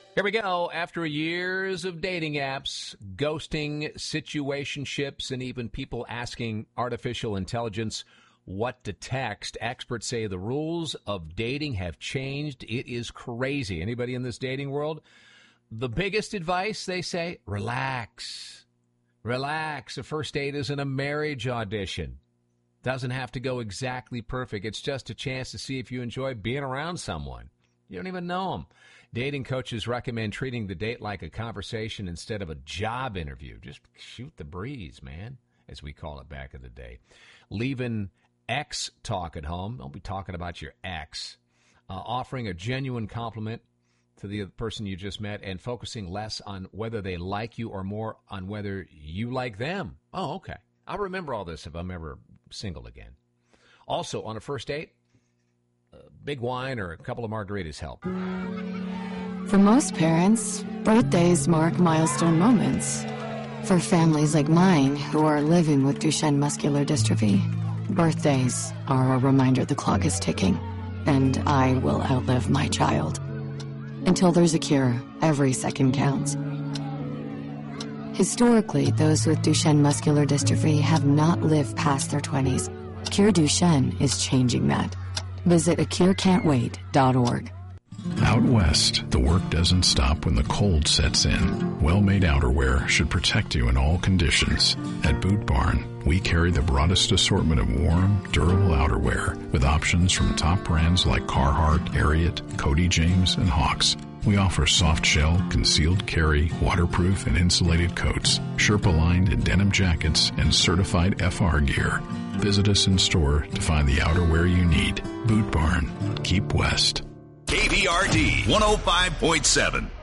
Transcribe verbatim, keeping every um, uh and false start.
Here we go. After years of dating apps, ghosting, situationships, and even people asking artificial intelligence what to text, experts say the rules of dating have changed. It is crazy. Anybody in this dating world? The biggest advice, they say, relax. Relax. A first date isn't a marriage audition. Doesn't have to go exactly perfect. It's just a chance to see if you enjoy being around someone. You don't even know them. Dating coaches recommend treating the date like a conversation instead of a job interview. Just shoot the breeze, man, as we call it back in the day. Leaving ex talk at home. Don't be talking about your ex. Uh, offering a genuine compliment to the person you just met and focusing less on whether they like you or more on whether you like them. Oh, okay. I'll remember all this if I'm ever single again. Also, on a first date, a big wine or a couple of margaritas help. For most parents, birthdays mark milestone moments. For families like mine who are living with Duchenne muscular dystrophy, birthdays are a reminder the clock is ticking, and I will outlive my child. Until there's a cure, every second counts. Historically, those with Duchenne muscular dystrophy have not lived past their twenties. Cure Duchenne is changing that. Visit a cure can't wait dot org. Out west, the work doesn't stop when the cold sets in. Well-made outerwear should protect you in all conditions. At Boot Barn, we carry the broadest assortment of warm, durable outerwear with options from top brands like Carhartt, Ariat, Cody James, and Hawks. We offer soft shell, concealed carry, waterproof and insulated coats, Sherpa-lined and denim jackets, and certified F R gear. Visit us in store to find the outerwear you need. Boot Barn. Keep west. K V R D one oh five point seven.